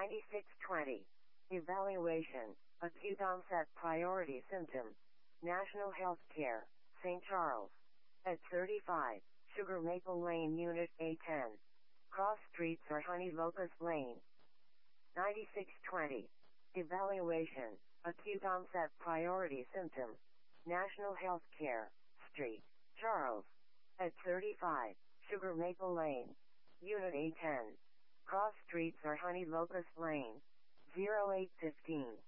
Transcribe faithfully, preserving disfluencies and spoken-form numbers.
ninety-six twenty. Evaluation. Acute onset priority symptom. National Health Care, Saint Charles. At thirty-five, Sugar Maple Lane Unit A ten. Cross streets are Honey Locust Lane. ninety-six twenty. Evaluation. Acute onset priority symptom. National Health Care, Street, Charles. At thirty-five, Sugar Maple Lane. Unit A ten. Cross streets are Honey Locust Lane. zero eight fifteen.